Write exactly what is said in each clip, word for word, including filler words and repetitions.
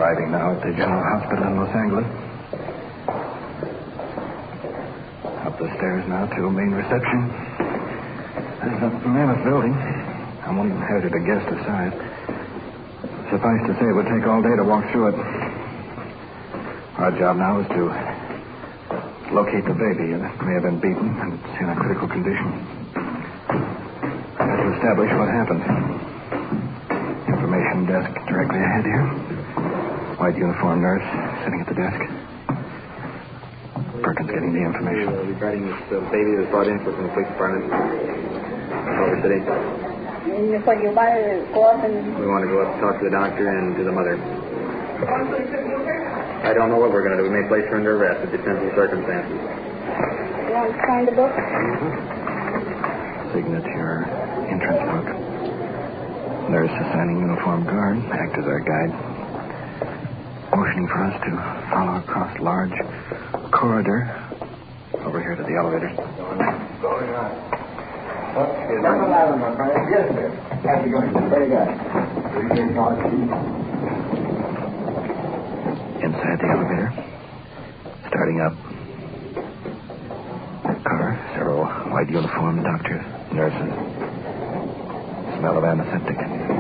Arriving now at the General Hospital in Los Angeles. Up the stairs now to main reception. There's a mammoth building. I won't hazard a guess the size. Suffice to say, it would take all day to walk through it. Our job now is to locate the baby. It may have been beaten, and it's in a critical condition. To establish what happened. Information desk directly ahead here. White uniformed nurse sitting at the desk. Perkins getting the information. Uh, regarding this uh, baby that was brought in from the police department. Over City. What, you want to go up and... We want to go up and talk to the doctor and to the mother. I don't know what we're going to do. We may place her under arrest. It depends on the circumstances. You want to sign the book? Mm-hmm. Signature, entrance book. Nurse assigning uniformed guard, act as our guide. Motioning for us to follow across large corridor. Over here to the elevator. Going on. Number eleven, my friend. Yes, sir. How's it going? Very good. Inside the elevator. Starting up. Car. Several white uniformed doctors, nurses. Smell of antiseptic.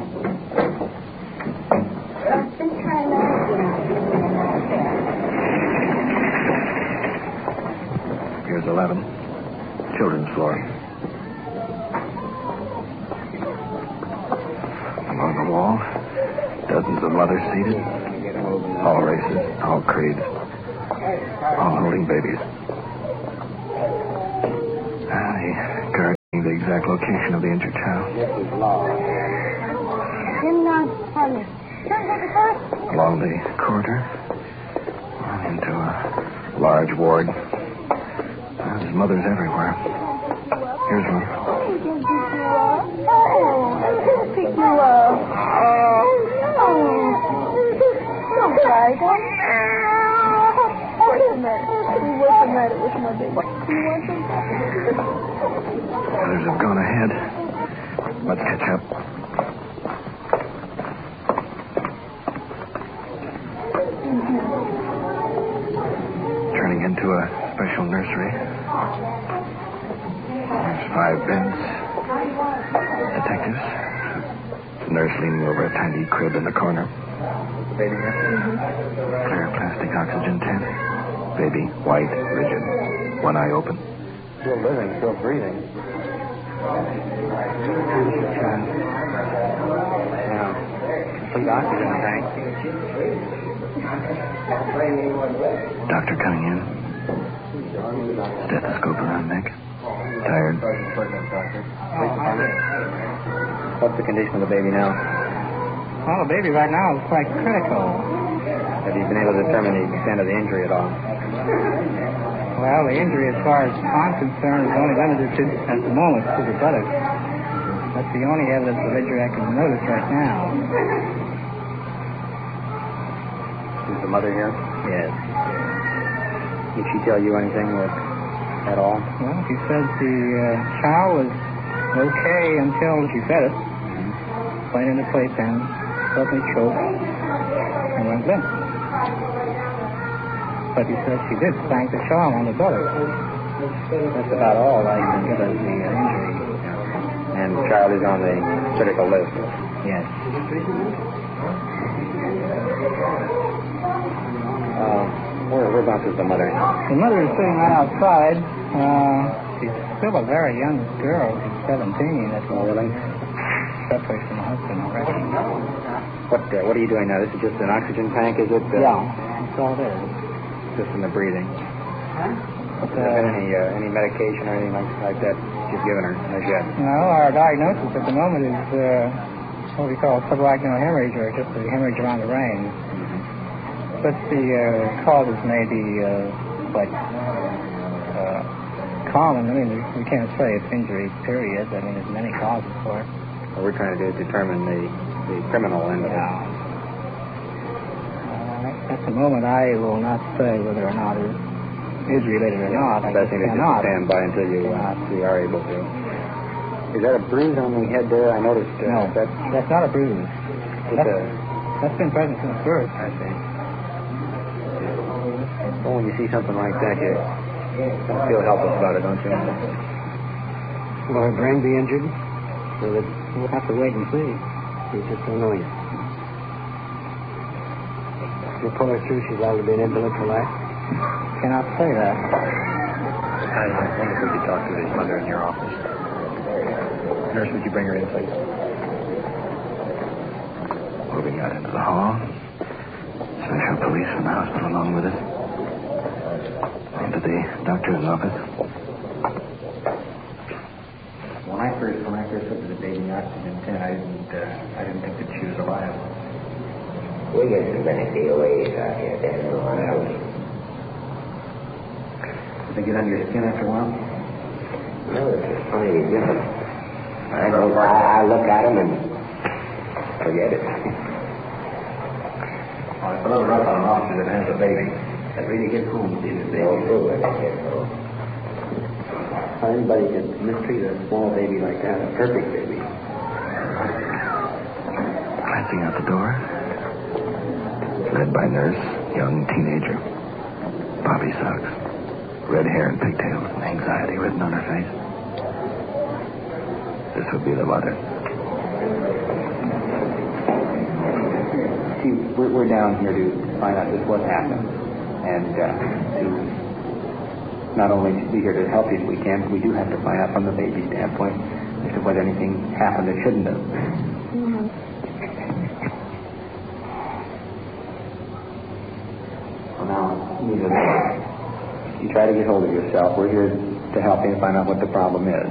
Here's eleven. Children's floor. Along the wall, dozens of mothers seated. All races, all creeds. All holding babies. Ah, the guard gave the exact location of the injured child. Along the corridor. Into a large ward. There's mothers everywhere. Here's one. Pick you up. Don't cry, don't. What's the matter? What's the matter with my baby? You want some? Others have gone ahead. Let's catch up. Turning into a special nursery. There's five beds. Detectives. Nurse leaning over a tiny crib in the corner. Baby here? Mm-hmm. Clear plastic oxygen tent. Baby, white, rigid. One eye open. Still living, still breathing. Yeah. Complete oxygen tank. Doctor coming in. Stethoscope around neck. Tired. What's the condition of the baby now? Well, the baby right now is quite critical. Have you been able to determine the extent of the injury at all? Well, the injury, as far as I'm concerned, is only limited to, at the moment, to the buttocks. That's the only evidence of injury I can notice right now. Is the mother here? Yes. Did she tell you anything with, at all? Well, she said the uh, child was okay until she fed it. Mm-hmm. Went in the playpen, suddenly choked, and went limp. But he said she did spank the child on the buttocks. That's about all I can give as the uh, injury. And the child is on the critical list? Yes. Uh, where, whereabouts is the mother? The mother is sitting right outside. Uh, she's still a very young girl. She's seventeen. That's Oh, really? Separated from the husband already. What uh, What are you doing now? This is just an oxygen tank, is it? Uh, Yeah, that's all it is. Just in the breathing. Has there been any, uh, any medication or anything like, like that you've given her as yet? No, our diagnosis at the moment is uh, what we call subarachnoid hemorrhage, or just a hemorrhage around the brain. Mm-hmm. But the uh, causes may be uh, like uh, common. I mean, we can't say it's injury, period. I mean, there's many causes for it. What we're trying to do is determine the, the criminal end of it. Yeah. Uh, at the moment, I will not say whether or not it is related or not. I Best thing is just to stand by until you, uh, you are able to. Is that a bruise on the head there? I noticed uh, No, that that's not a bruise. just That's, a That's been present since birth. I see. Well, when you see something like that, you don't feel helpless about it, don't you? Will her brain be injured? So that we'll have to wait and see. We just don't know yet. If you pull her through, she's liable to be an invalid for life. Cannot say that. I wonder if we could talk to his mother in your office. Nurse, would you bring her in, please? Moving out into the hall. Special police from the hospital along with us. Into the doctor's office. When I first, when I first looked at the baby oxygen tent, I didn't, uh, I didn't think that she was alive. We get so many D O As out here, there's no one else. Did they get under your skin after a while? No, it's funny, different. I don't, I, I look at them and forget it. Oh, it's a little rough on an officer that has a baby. That really gets home, see the baby. No food when they get home. How anybody can mistreat a small baby like that, a perfect baby. Glancing out the door. Led by nurse, young teenager. Bobby Suggs. Red hair and pigtails and anxiety written on her face. This would be the mother. See, we're, we're down here to find out just what happened. And uh, to not only be here to help you if we can, but we do have to find out from the baby standpoint as to whether anything happened that shouldn't have. Mm-hmm. Well, now, neither you try to get hold of yourself. We're here to help you and find out what the problem is.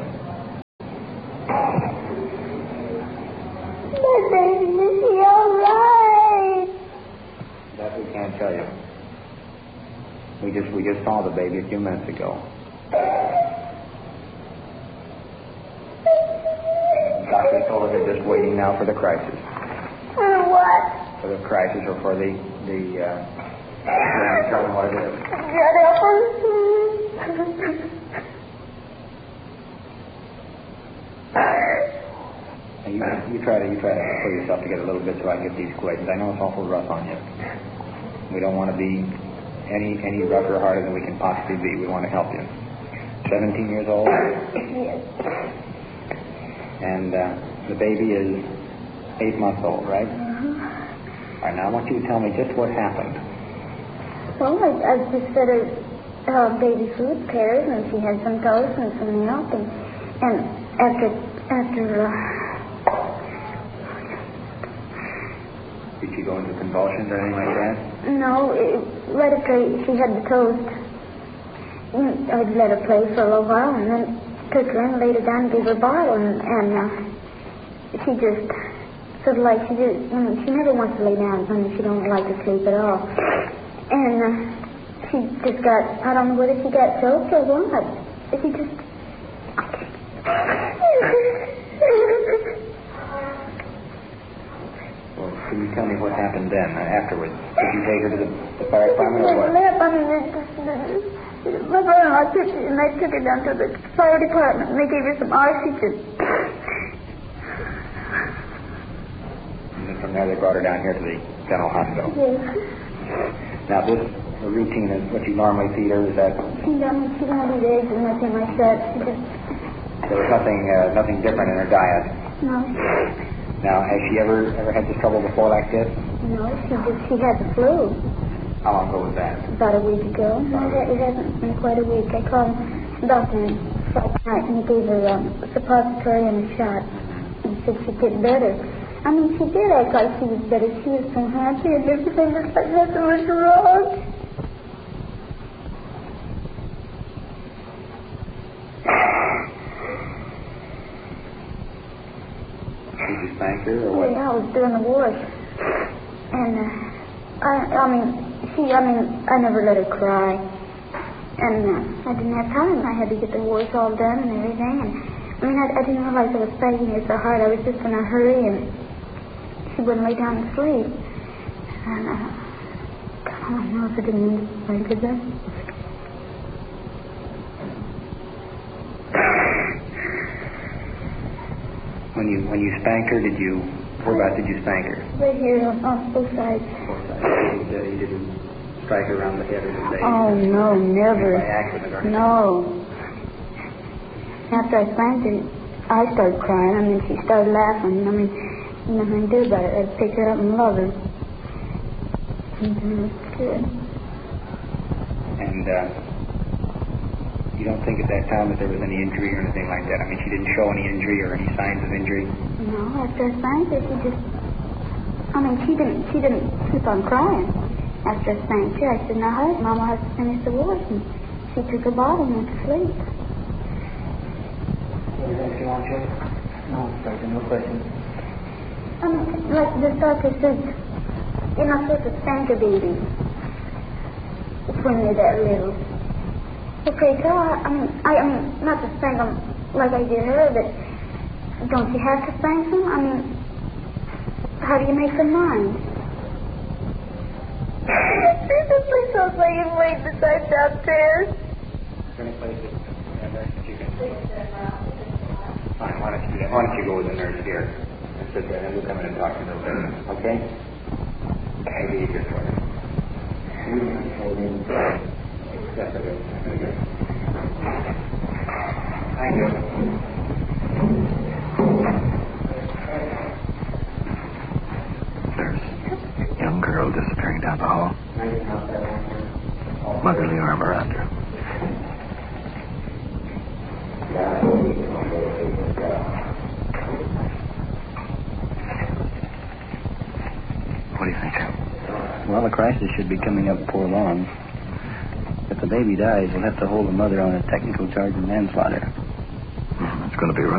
My baby, is he all right? That we can't tell you. We just we just saw the baby a few minutes ago. Doctor told us they're just waiting now for the crisis. For what? For the crisis or for the the. Uh, yeah, tell them what it is. Get up. Now you you try to you try to pull yourself together a little bit so I can get these questions. I know it's awful rough on you. We don't want to be any any rougher or harder than we can possibly be. We want to help you. Seventeen years old. Yes. And uh, the baby is eight months old, right? Uh-huh. All right. Now I want you to tell me just what happened. Well, I, I just fed her uh, baby food, pears, and she had some toast and some milk, and and after after. Uh, Did she go into convulsions or anything like that? No, it, right after she had the toast, I'd let her play for a little while, and then took her in, laid her down, and gave her a bottle, and, and uh, she just sort of like she just, I mean, she never wants to lay down when she don't like to sleep at all, and uh, she just got, I don't know whether she got choked or what. She just. Well, can you tell me what happened then, uh, afterwards? Did you take her to the, the fire department or what? Left, I mean, the, the, the, my brother-in-law took her, and they took her down to the fire department, and they gave her some oxygen. And then from there they brought her down here to the general hospital. Yes. Now this the routine is what you normally feed her, is that She don't, she don't eat eggs or nothing like that. She just, there was nothing uh, nothing different in her diet. no. Now, has she ever ever had this trouble before like this? No, she just, she had the flu How long ago was that? about a week ago. No, it it hasn't been quite a week. I called the doctor Friday night, and he gave her um, a suppository and a shot. And he said she'd get better. I mean, she did act like she was better. She was so happy, and everything was like nothing was wrong. Did you spank her or what? Yeah, I was doing the wash. And, uh, I, I mean, she, I mean, I never let her cry. And uh, I didn't have time. I had to get the wash all done and everything. And, I mean, I, I didn't realize I was spanking her so hard. I was just in a hurry, and she wouldn't lay down and sleep. And, uh, I don't know if I didn't mean to spank her then. When you when you spanked her, did you Whereabouts did you spank her? Right here on, on both sides. Both sides. You said you didn't strike her around the head or the face? Oh, no, never. By accident or No. After I spanked her, I started crying. I mean, she started laughing. I mean, nothing to do about it. I'd pick her up and love her. Mm-hmm. Good. And uh, you don't think at that time that there was any injury or anything like that? I mean, she didn't show any injury or any signs of injury? No, after I spanked her, she just... I mean, she didn't She didn't keep on crying after I spanked her. I said, now, hush, Mama has to finish the work. And she took her bottle and went to sleep. Anything you want, Joe? No, Doctor, no questions. Um, like the doctor said, you're not supposed to spank a baby when they're that little. Okay, so I, I mean, I, I mean, not to spank them like I did her, but don't you have to spank them? I mean, how do you make them mind? Please don't say you wait beside downstairs. Is there any place that, yeah, that you can... Fine, why don't you do that? Why don't you go with the nurse here and sit there, and we'll come in and talk to you a little bit, okay? Maybe easier for you. That's okay. Okay. Thank you. There's a young girl disappearing down the hall. Motherly arm around her. What do you think, Joe? Well, the crisis should be coming up before long. If the baby dies, we'll have to hold the mother on a technical charge of manslaughter. It's going to be rough.